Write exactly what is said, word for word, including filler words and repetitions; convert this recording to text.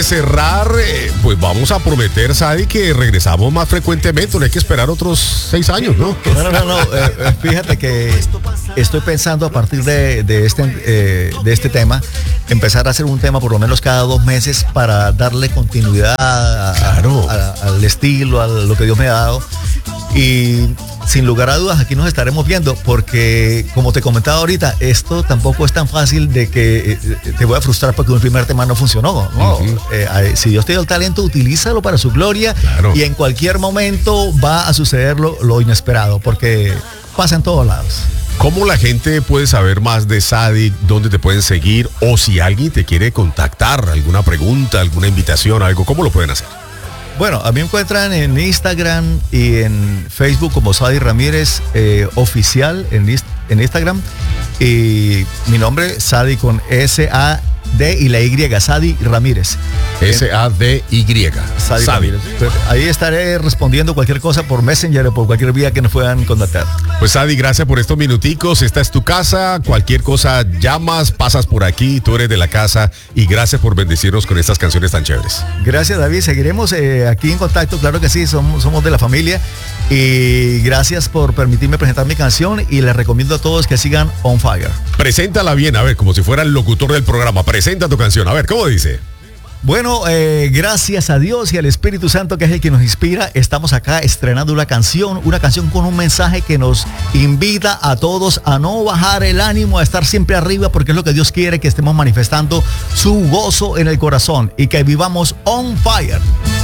cerrar, eh, pues vamos a prometer, Sadi, que regresamos más frecuentemente. No hay que esperar otros seis años, ¿no? No, no, no, no. Eh, fíjate que estoy pensando a partir de, de, este, eh, de este tema, empezar a hacer un tema por lo menos cada dos meses para darle continuidad a, Claro. a, a, al estilo, a lo que Dios me ha dado. Y sin lugar a dudas, aquí nos estaremos viendo, porque como te comentaba ahorita, esto tampoco es tan fácil de que eh, te voy a frustrar porque un primer tema no funcionó, ¿no? Uh-huh. eh, si Dios te dio el talento, utilízalo para su gloria. Claro. Y en cualquier momento va a suceder lo, lo inesperado, porque pasa en todos lados. ¿Cómo la gente puede saber más de Sadi? ¿Dónde te pueden seguir? O si alguien te quiere contactar, alguna pregunta, alguna invitación, algo, ¿cómo lo pueden hacer? Bueno, a mí me encuentran en Instagram y en Facebook como Sadi Ramírez eh, Oficial en, en Instagram. Y mi nombre, Sadi con S A D y la Y, Sadi Ramírez. S A D Y. Sadi Ramírez. Pues ahí estaré respondiendo cualquier cosa por Messenger o por cualquier vía que nos puedan contactar. Pues Sadi, gracias por estos minuticos. Esta es tu casa. Cualquier cosa llamas, pasas por aquí, tú eres de la casa. Y gracias por bendecirnos con estas canciones tan chéveres. Gracias, David. Seguiremos eh, aquí en contacto. Claro que sí, somos, somos de la familia. Y gracias por permitirme presentar mi canción. Y les recomiendo a todos que sigan On Fire. Preséntala bien, a ver, como si fuera el locutor del programa. Presenta tu canción. A ver, ¿cómo dice? Bueno, eh, gracias a Dios y al Espíritu Santo, que es el que nos inspira, estamos acá estrenando una canción, una canción con un mensaje que nos invita a todos a no bajar el ánimo, a estar siempre arriba, porque es lo que Dios quiere, que estemos manifestando su gozo en el corazón y que vivamos on fire.